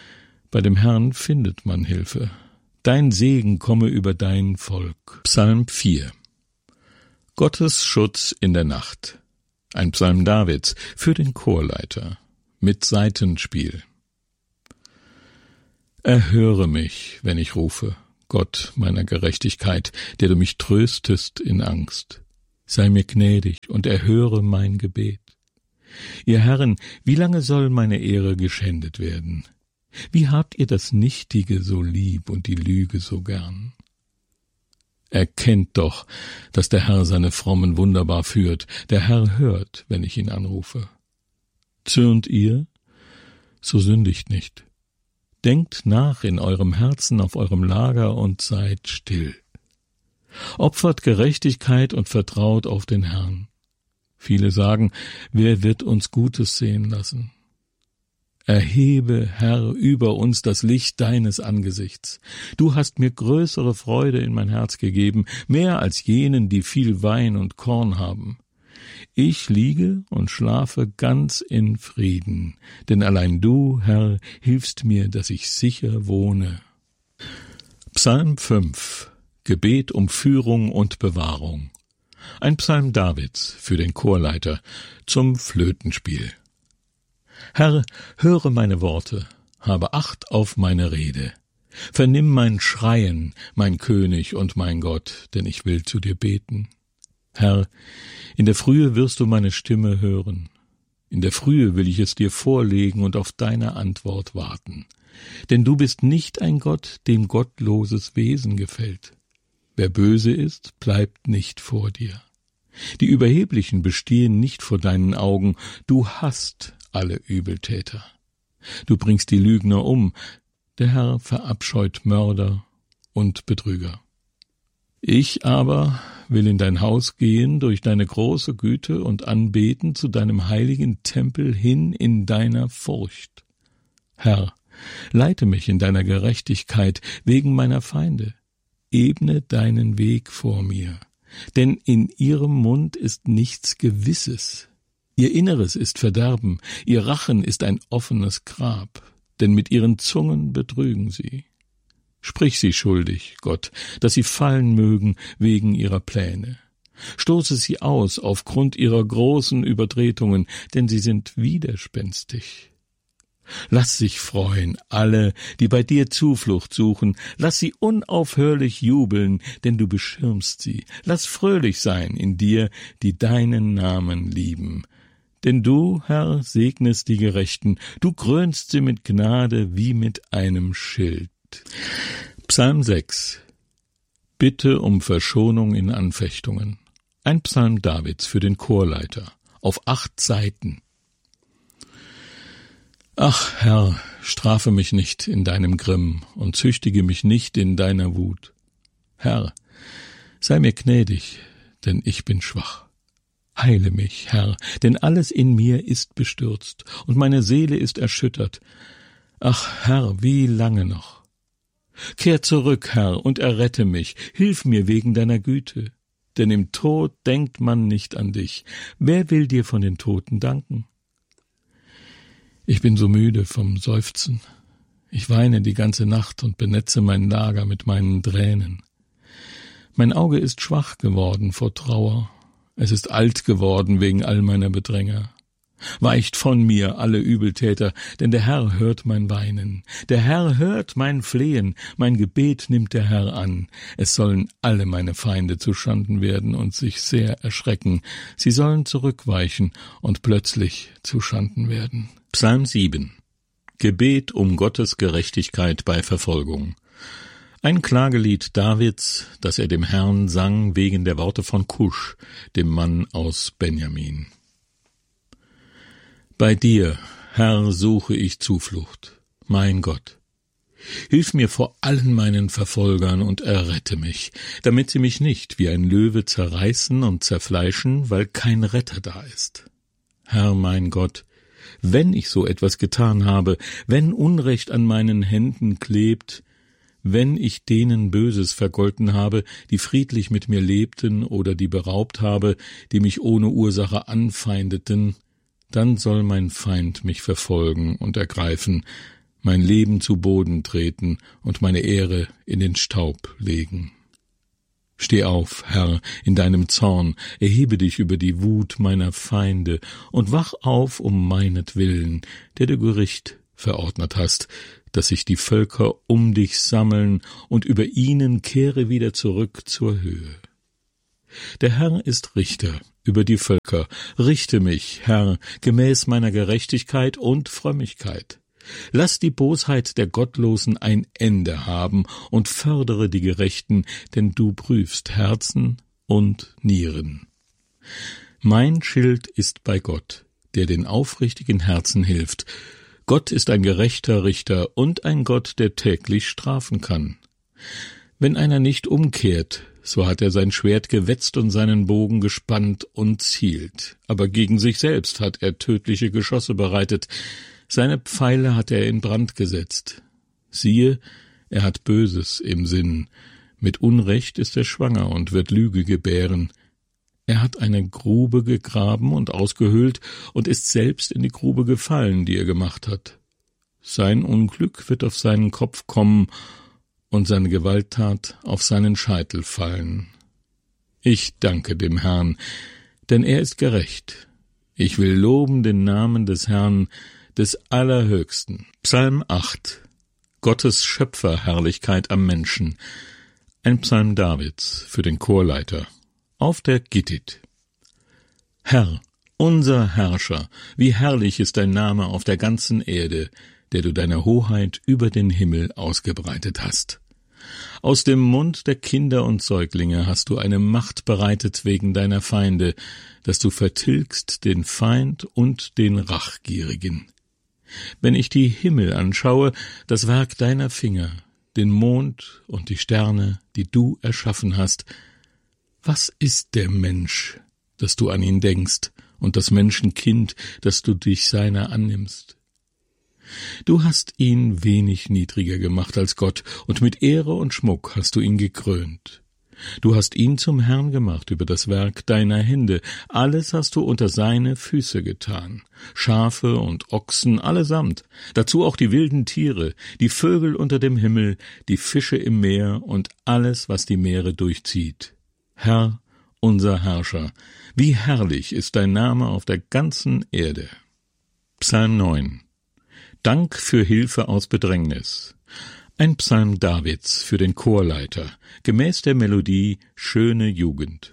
Bei dem Herrn findet man Hilfe. Dein Segen komme über dein Volk. Psalm vier. Gottes Schutz in der Nacht. Ein Psalm Davids für den Chorleiter mit Saitenspiel. Erhöre mich, wenn ich rufe, Gott meiner Gerechtigkeit, der du mich tröstest in Angst. Sei mir gnädig und erhöre mein Gebet. Ihr Herren, wie lange soll meine Ehre geschändet werden? Wie habt ihr das Nichtige so lieb und die Lüge so gern? Erkennt doch, dass der Herr seine Frommen wunderbar führt. Der Herr hört, wenn ich ihn anrufe. Zürnt ihr? So sündigt nicht. Denkt nach in eurem Herzen auf eurem Lager und seid still. Opfert Gerechtigkeit und vertraut auf den Herrn. Viele sagen, wer wird uns Gutes sehen lassen? Erhebe, Herr, über uns das Licht deines Angesichts. Du hast mir größere Freude in mein Herz gegeben, mehr als jenen, die viel Wein und Korn haben. Ich liege und schlafe ganz in Frieden, denn allein du, Herr, hilfst mir, dass ich sicher wohne. Psalm fünf. Gebet um Führung und Bewahrung. Ein Psalm Davids für den Chorleiter zum Flötenspiel. Herr, höre meine Worte, habe Acht auf meine Rede. Vernimm mein Schreien, mein König und mein Gott, denn ich will zu dir beten. Herr, in der Frühe wirst du meine Stimme hören. In der Frühe will ich es dir vorlegen und auf deine Antwort warten. Denn du bist nicht ein Gott, dem gottloses Wesen gefällt. Wer böse ist, bleibt nicht vor dir. Die Überheblichen bestehen nicht vor deinen Augen. Du hasst alle Übeltäter. Du bringst die Lügner um. Der Herr verabscheut Mörder und Betrüger. Ich aber will in dein Haus gehen durch deine große Güte und anbeten zu deinem heiligen Tempel hin in deiner Furcht. Herr, leite mich in deiner Gerechtigkeit wegen meiner Feinde. Ebne deinen Weg vor mir, denn in ihrem Mund ist nichts Gewisses. Ihr Inneres ist Verderben, ihr Rachen ist ein offenes Grab, denn mit ihren Zungen betrügen sie. Sprich sie schuldig, Gott, dass sie fallen mögen wegen ihrer Pläne. Stoße sie aus aufgrund ihrer großen Übertretungen, denn sie sind widerspenstig. Lass sich freuen alle, die bei dir Zuflucht suchen, lass sie unaufhörlich jubeln, denn du beschirmst sie. Lass fröhlich sein in dir, die deinen Namen lieben. Denn du, Herr, segnest die Gerechten, du krönst sie mit Gnade wie mit einem Schild. Psalm sechs. Bitte um Verschonung in Anfechtungen. Ein Psalm Davids für den Chorleiter, auf acht Seiten. Ach, Herr, strafe mich nicht in deinem Grimm und züchtige mich nicht in deiner Wut. Herr, sei mir gnädig, denn ich bin schwach. Heile mich, Herr, denn alles in mir ist bestürzt und meine Seele ist erschüttert. Ach, Herr, wie lange noch? Kehr zurück, Herr, und errette mich, hilf mir wegen deiner Güte. Denn im Tod denkt man nicht an dich. Wer will dir von den Toten danken? Ich bin so müde vom Seufzen. Ich weine die ganze Nacht und benetze mein Lager mit meinen Tränen. Mein Auge ist schwach geworden vor Trauer. Es ist alt geworden wegen all meiner Bedränger. Weicht von mir alle Übeltäter, denn der Herr hört mein Weinen. Der Herr hört mein Flehen, mein Gebet nimmt der Herr an. Es sollen alle meine Feinde zuschanden werden und sich sehr erschrecken. Sie sollen zurückweichen und plötzlich zuschanden werden. Psalm sieben. Gebet um Gottes Gerechtigkeit bei Verfolgung. Ein Klagelied Davids, das er dem Herrn sang wegen der Worte von Kusch, dem Mann aus Benjamin. Bei dir, Herr, suche ich Zuflucht, mein Gott. Hilf mir vor allen meinen Verfolgern und errette mich, damit sie mich nicht wie ein Löwe zerreißen und zerfleischen, weil kein Retter da ist. Herr, mein Gott, wenn ich so etwas getan habe, wenn Unrecht an meinen Händen klebt, wenn ich denen Böses vergolten habe, die friedlich mit mir lebten, oder die beraubt habe, die mich ohne Ursache anfeindeten, dann soll mein Feind mich verfolgen und ergreifen, mein Leben zu Boden treten und meine Ehre in den Staub legen. Steh auf, Herr, in deinem Zorn, erhebe dich über die Wut meiner Feinde und wach auf um meinetwillen, der du Gericht verordnet hast, dass sich die Völker um dich sammeln und über ihnen kehre wieder zurück zur Höhe. Der Herr ist Richter über die Völker. Richte mich, Herr, gemäß meiner Gerechtigkeit und Frömmigkeit. Lass die Bosheit der Gottlosen ein Ende haben und fördere die Gerechten, denn du prüfst Herzen und Nieren. Mein Schild ist bei Gott, der den aufrichtigen Herzen hilft. Gott ist ein gerechter Richter und ein Gott, der täglich strafen kann. Wenn einer nicht umkehrt, so hat er sein Schwert gewetzt und seinen Bogen gespannt und zielt. Aber gegen sich selbst hat er tödliche Geschosse bereitet. Seine Pfeile hat er in Brand gesetzt. Siehe, er hat Böses im Sinn. Mit Unrecht ist er schwanger und wird Lüge gebären. Er hat eine Grube gegraben und ausgehöhlt und ist selbst in die Grube gefallen, die er gemacht hat. Sein Unglück wird auf seinen Kopf kommen und seine Gewalttat auf seinen Scheitel fallen. Ich danke dem Herrn, denn er ist gerecht. Ich will loben den Namen des Herrn, des Allerhöchsten. Psalm acht. Gottes Schöpferherrlichkeit am Menschen. Ein Psalm Davids für den Chorleiter. Auf der Gittit. Herr, unser Herrscher, wie herrlich ist dein Name auf der ganzen Erde, der du deine Hoheit über den Himmel ausgebreitet hast. Aus dem Mund der Kinder und Säuglinge hast du eine Macht bereitet wegen deiner Feinde, dass du vertilgst den Feind und den Rachgierigen. Wenn ich die Himmel anschaue, das Werk deiner Finger, den Mond und die Sterne, die du erschaffen hast, was ist der Mensch, dass du an ihn denkst, und das Menschenkind, dass du dich seiner annimmst? Du hast ihn wenig niedriger gemacht als Gott, und mit Ehre und Schmuck hast du ihn gekrönt. Du hast ihn zum Herrn gemacht über das Werk deiner Hände, alles hast du unter seine Füße getan, Schafe und Ochsen allesamt, dazu auch die wilden Tiere, die Vögel unter dem Himmel, die Fische im Meer und alles, was die Meere durchzieht. Herr, unser Herrscher, wie herrlich ist dein Name auf der ganzen Erde. Psalm neun. Dank für Hilfe aus Bedrängnis. Ein Psalm Davids für den Chorleiter, gemäß der Melodie Schöne Jugend.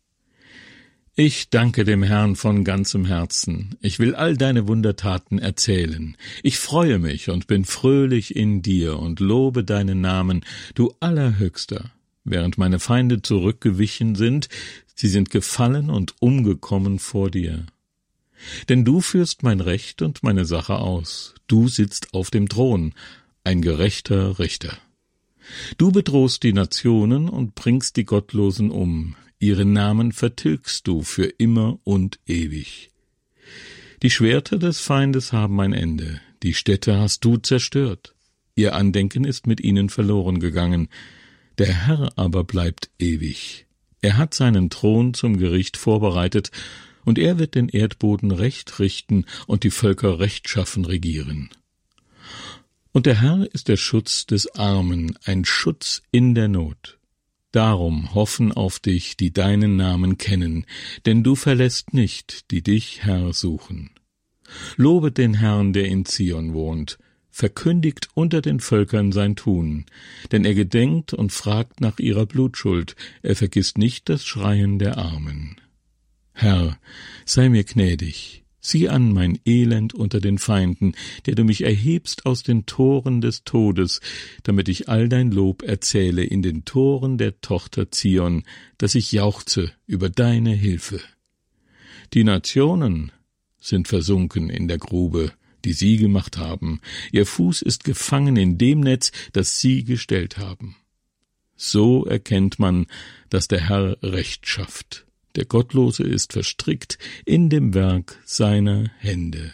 Ich danke dem Herrn von ganzem Herzen. Ich will all deine Wundertaten erzählen. Ich freue mich und bin fröhlich in dir und lobe deinen Namen, du Allerhöchster. Während meine Feinde zurückgewichen sind, sie sind gefallen und umgekommen vor dir. Denn du führst mein Recht und meine Sache aus. Du sitzt auf dem Thron, ein gerechter Richter. Du bedrohst die Nationen und bringst die Gottlosen um. Ihren Namen vertilgst du für immer und ewig. Die Schwerter des Feindes haben ein Ende. Die Städte hast du zerstört. Ihr Andenken ist mit ihnen verloren gegangen. Der Herr aber bleibt ewig. Er hat seinen Thron zum Gericht vorbereitet, und er wird den Erdboden recht richten und die Völker rechtschaffen regieren. Und der Herr ist der Schutz des Armen, ein Schutz in der Not. Darum hoffen auf dich, die deinen Namen kennen, denn du verlässt nicht, die dich, Herr, suchen. Lobet den Herrn, der in Zion wohnt, verkündigt unter den Völkern sein Tun, denn er gedenkt und fragt nach ihrer Blutschuld, er vergisst nicht das Schreien der Armen. Herr, sei mir gnädig, sieh an mein Elend unter den Feinden, der du mich erhebst aus den Toren des Todes, damit ich all dein Lob erzähle in den Toren der Tochter Zion, dass ich jauchze über deine Hilfe. Die Nationen sind versunken in der Grube, die sie gemacht haben, ihr Fuß ist gefangen in dem Netz, das sie gestellt haben. So erkennt man, dass der Herr Recht schafft. Der Gottlose ist verstrickt in dem Werk seiner Hände.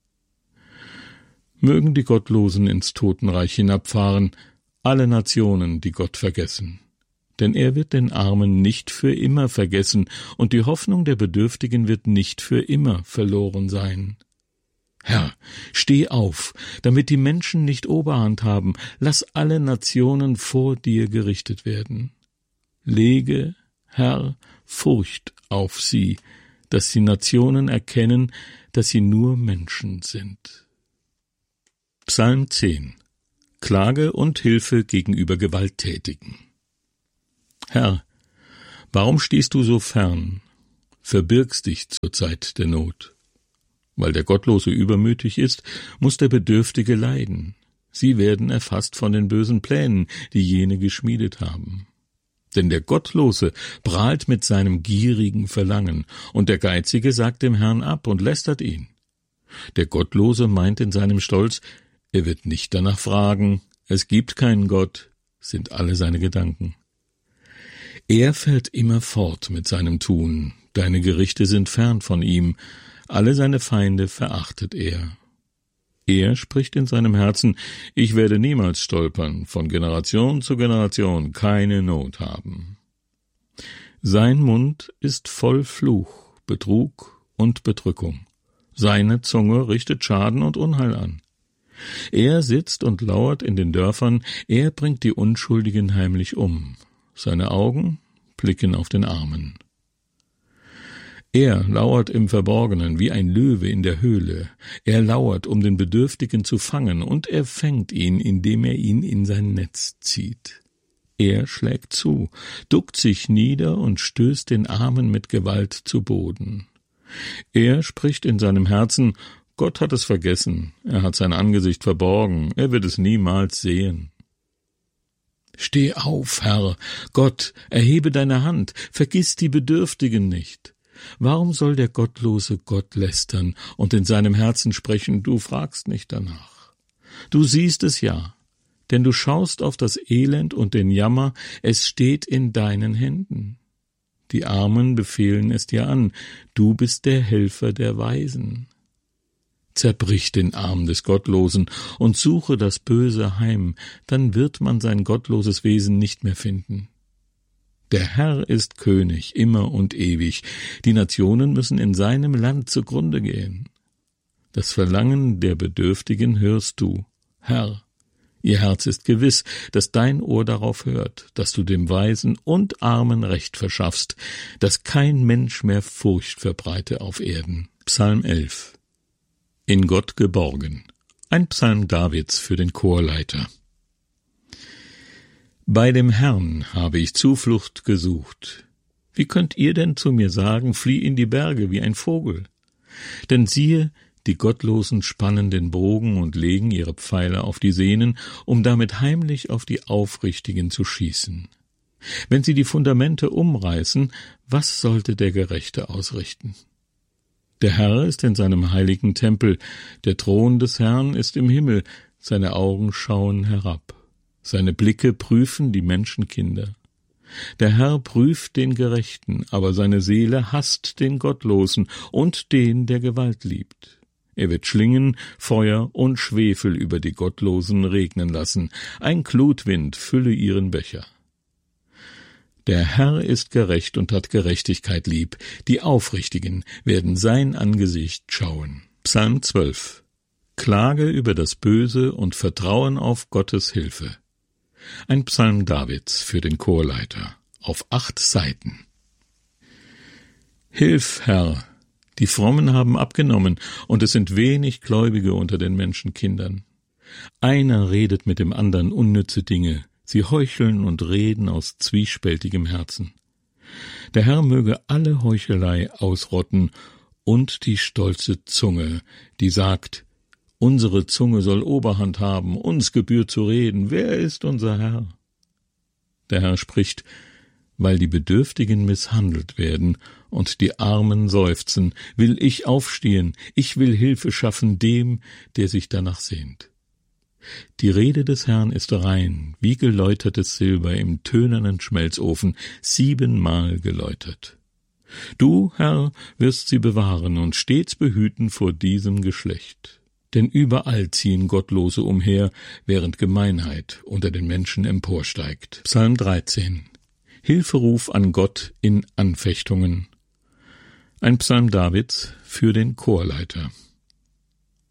Mögen die Gottlosen ins Totenreich hinabfahren, alle Nationen, die Gott vergessen. Denn er wird den Armen nicht für immer vergessen, und die Hoffnung der Bedürftigen wird nicht für immer verloren sein. Herr, steh auf, damit die Menschen nicht Oberhand haben, lass alle Nationen vor dir gerichtet werden. Lege, Herr, Furcht auf sie, dass die Nationen erkennen, dass sie nur Menschen sind. Psalm zehn. Klage und Hilfe gegenüber Gewalttätigen. Herr, warum stehst du so fern, verbirgst dich zur Zeit der Not? Weil der Gottlose übermütig ist, muß der Bedürftige leiden. Sie werden erfasst von den bösen Plänen, die jene geschmiedet haben. Denn der Gottlose prahlt mit seinem gierigen Verlangen, und der Geizige sagt dem Herrn ab und lästert ihn. Der Gottlose meint in seinem Stolz, er wird nicht danach fragen, es gibt keinen Gott, sind alle seine Gedanken. Er fährt immer fort mit seinem Tun, deine Gerichte sind fern von ihm, alle seine Feinde verachtet er. Er spricht in seinem Herzen, ich werde niemals stolpern, von Generation zu Generation keine Not haben. Sein Mund ist voll Fluch, Betrug und Bedrückung. Seine Zunge richtet Schaden und Unheil an. Er sitzt und lauert in den Dörfern, er bringt die Unschuldigen heimlich um. Seine Augen blicken auf den Armen. Er lauert im Verborgenen wie ein Löwe in der Höhle. Er lauert, um den Bedürftigen zu fangen, und er fängt ihn, indem er ihn in sein Netz zieht. Er schlägt zu, duckt sich nieder und stößt den Armen mit Gewalt zu Boden. Er spricht in seinem Herzen, Gott hat es vergessen, er hat sein Angesicht verborgen, er wird es niemals sehen. Steh auf, Herr, Gott, erhebe deine Hand, vergiss die Bedürftigen nicht. Warum soll der Gottlose Gott lästern und in seinem Herzen sprechen, du fragst nicht danach? Du siehst es ja, denn du schaust auf das Elend und den Jammer, es steht in deinen Händen. Die Armen befehlen es dir an, du bist der Helfer der Weisen. Zerbrich den Arm des Gottlosen und suche das Böse heim, dann wird man sein gottloses Wesen nicht mehr finden. Der Herr ist König, immer und ewig. Die Nationen müssen in seinem Land zugrunde gehen. Das Verlangen der Bedürftigen hörst du, Herr. Ihr Herz ist gewiss, dass dein Ohr darauf hört, dass du dem Weisen und Armen Recht verschaffst, dass kein Mensch mehr Furcht verbreite auf Erden. Psalm elf. In Gott geborgen. Ein Psalm Davids für den Chorleiter. Bei dem Herrn habe ich Zuflucht gesucht. Wie könnt ihr denn zu mir sagen, flieh in die Berge wie ein Vogel? Denn siehe, die Gottlosen spannen den Bogen und legen ihre Pfeile auf die Sehnen, um damit heimlich auf die Aufrichtigen zu schießen. Wenn sie die Fundamente umreißen, was sollte der Gerechte ausrichten? Der Herr ist in seinem heiligen Tempel, der Thron des Herrn ist im Himmel, seine Augen schauen herab. Seine Blicke prüfen die Menschenkinder. Der Herr prüft den Gerechten, aber seine Seele hasst den Gottlosen und den, der Gewalt liebt. Er wird Schlingen, Feuer und Schwefel über die Gottlosen regnen lassen. Ein Glutwind fülle ihren Becher. Der Herr ist gerecht und hat Gerechtigkeit lieb. Die Aufrichtigen werden sein Angesicht schauen. Psalm zwölf. Klage über das Böse und Vertrauen auf Gottes Hilfe. Ein Psalm Davids für den Chorleiter, auf acht Seiten. Hilf, Herr, die Frommen haben abgenommen, und es sind wenig Gläubige unter den Menschenkindern. Einer redet mit dem andern unnütze Dinge, sie heucheln und reden aus zwiespältigem Herzen. Der Herr möge alle Heuchelei ausrotten und die stolze Zunge, die sagt, unsere Zunge soll Oberhand haben, uns gebührt zu reden, wer ist unser Herr? Der Herr spricht, weil die Bedürftigen misshandelt werden und die Armen seufzen, will ich aufstehen, ich will Hilfe schaffen dem, der sich danach sehnt. Die Rede des Herrn ist rein, wie geläutertes Silber im tönernen Schmelzofen, siebenmal geläutert. Du, Herr, wirst sie bewahren und stets behüten vor diesem Geschlecht. Denn überall ziehen Gottlose umher, während Gemeinheit unter den Menschen emporsteigt. Psalm dreizehn. Hilferuf an Gott in Anfechtungen. Ein Psalm Davids für den Chorleiter.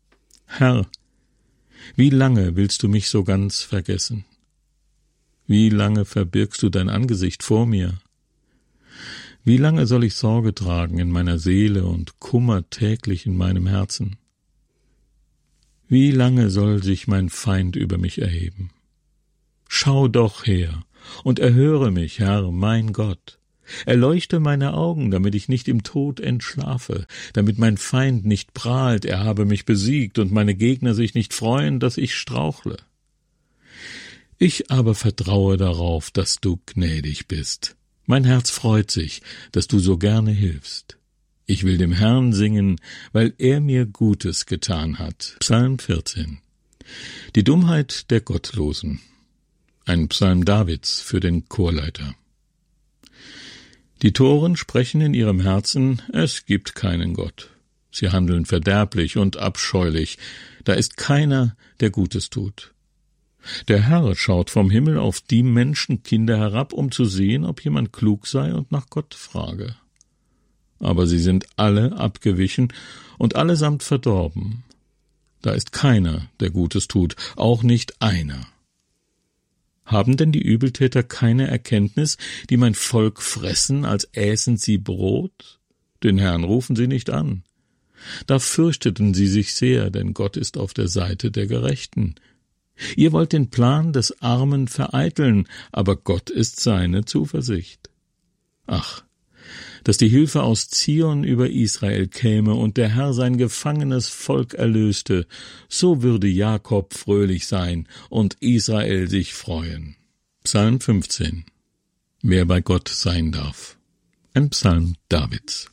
Herr, wie lange willst du mich so ganz vergessen? Wie lange verbirgst du dein Angesicht vor mir? Wie lange soll ich Sorge tragen in meiner Seele und Kummer täglich in meinem Herzen? Wie lange soll sich mein Feind über mich erheben? Schau doch her und erhöre mich, Herr, mein Gott. Erleuchte meine Augen, damit ich nicht im Tod entschlafe, damit mein Feind nicht prahlt, er habe mich besiegt, und meine Gegner sich nicht freuen, dass ich strauchle. Ich aber vertraue darauf, dass du gnädig bist. Mein Herz freut sich, dass du so gerne hilfst. Ich will dem Herrn singen, weil er mir Gutes getan hat. Psalm vierzehn. Die Dummheit der Gottlosen. Ein Psalm Davids für den Chorleiter. Die Toren sprechen in ihrem Herzen, es gibt keinen Gott. Sie handeln verderblich und abscheulich, da ist keiner, der Gutes tut. Der Herr schaut vom Himmel auf die Menschenkinder herab, um zu sehen, ob jemand klug sei und nach Gott frage. Aber sie sind alle abgewichen und allesamt verdorben. Da ist keiner, der Gutes tut, auch nicht einer. Haben denn die Übeltäter keine Erkenntnis, die mein Volk fressen, als äßen sie Brot? Den Herrn rufen sie nicht an. Da fürchteten sie sich sehr, denn Gott ist auf der Seite der Gerechten. Ihr wollt den Plan des Armen vereiteln, aber Gott ist seine Zuversicht. Ach, dass die Hilfe aus Zion über Israel käme und der Herr sein gefangenes Volk erlöste, so würde Jakob fröhlich sein und Israel sich freuen. Psalm fünfzehn. Wer bei Gott sein darf. Ein Psalm Davids.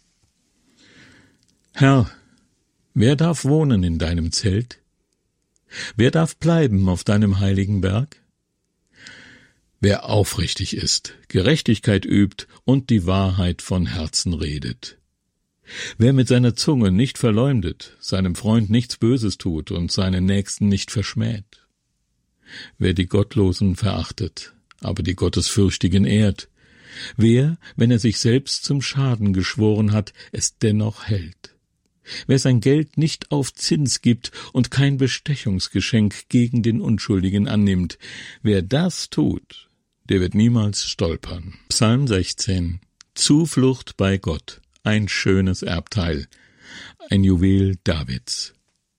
Herr, wer darf wohnen in deinem Zelt? Wer darf bleiben auf deinem heiligen Berg? Wer aufrichtig ist, Gerechtigkeit übt und die Wahrheit von Herzen redet. Wer mit seiner Zunge nicht verleumdet, seinem Freund nichts Böses tut und seinen Nächsten nicht verschmäht. Wer die Gottlosen verachtet, aber die Gottesfürchtigen ehrt. Wer, wenn er sich selbst zum Schaden geschworen hat, es dennoch hält. Wer sein Geld nicht auf Zins gibt und kein Bestechungsgeschenk gegen den Unschuldigen annimmt, wer das tut, der wird niemals stolpern. Psalm sechzehn. Zuflucht bei Gott, ein schönes Erbteil, ein Juwel Davids.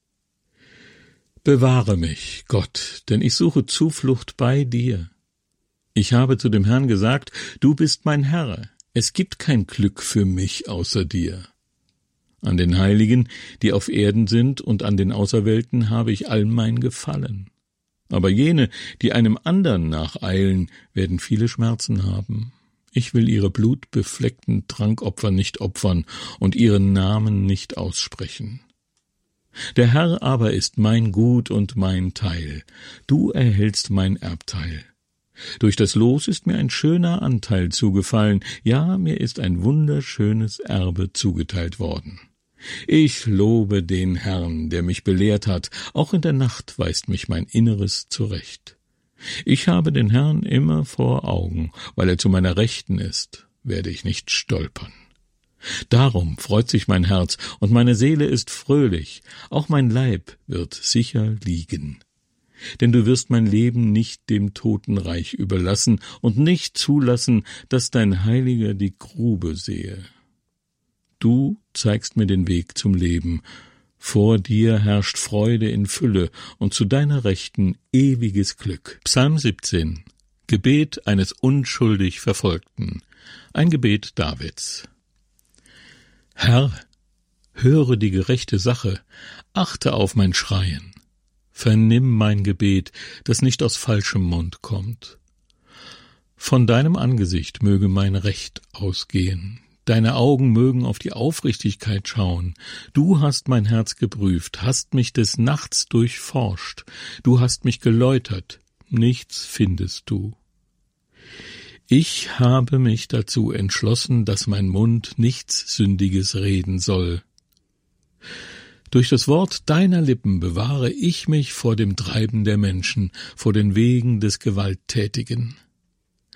Bewahre mich, Gott, denn ich suche Zuflucht bei dir. Ich habe zu dem Herrn gesagt, du bist mein Herr, es gibt kein Glück für mich außer dir. An den Heiligen, die auf Erden sind, und an den Auserwählten habe ich all mein Gefallen. Aber jene, die einem andern nacheilen, werden viele Schmerzen haben. Ich will ihre blutbefleckten Trankopfer nicht opfern und ihren Namen nicht aussprechen. Der Herr aber ist mein Gut und mein Teil. Du erhältst mein Erbteil. Durch das Los ist mir ein schöner Anteil zugefallen, ja, mir ist ein wunderschönes Erbe zugeteilt worden. Ich lobe den Herrn, der mich belehrt hat, auch in der Nacht weist mich mein Inneres zurecht. Ich habe den Herrn immer vor Augen, weil er zu meiner Rechten ist, werde ich nicht stolpern. Darum freut sich mein Herz, und meine Seele ist fröhlich, auch mein Leib wird sicher liegen. Denn du wirst mein Leben nicht dem Totenreich überlassen und nicht zulassen, dass dein Heiliger die Grube sehe. Du zeigst mir den Weg zum Leben. Vor dir herrscht Freude in Fülle und zu deiner Rechten ewiges Glück. Psalm siebzehn. Gebet eines unschuldig Verfolgten. Ein Gebet Davids. Herr, höre die gerechte Sache, achte auf mein Schreien. Vernimm mein Gebet, das nicht aus falschem Mund kommt. Von deinem Angesicht möge mein Recht ausgehen. Deine Augen mögen auf die Aufrichtigkeit schauen. Du hast mein Herz geprüft, hast mich des Nachts durchforscht. Du hast mich geläutert, nichts findest du. Ich habe mich dazu entschlossen, dass mein Mund nichts Sündiges reden soll. Durch das Wort deiner Lippen bewahre ich mich vor dem Treiben der Menschen, vor den Wegen des Gewalttätigen.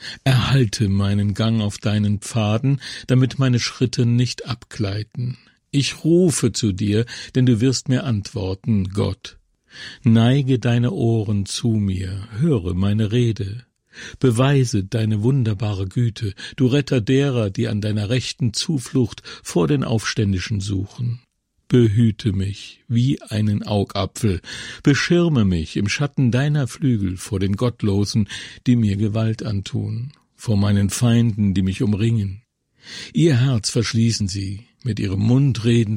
Erhalte meinen Gang auf deinen Pfaden, damit meine Schritte nicht abgleiten. Ich rufe zu dir, denn du wirst mir antworten, Gott. Neige deine Ohren zu mir, höre meine Rede. Beweise deine wunderbare Güte, du Retter derer, die an deiner Rechten Zuflucht vor den Aufständischen suchen. Behüte mich wie einen Augapfel, beschirme mich im Schatten deiner Flügel vor den Gottlosen, die mir Gewalt antun, vor meinen Feinden, die mich umringen. Ihr Herz verschließen sie, mit ihrem Mund reden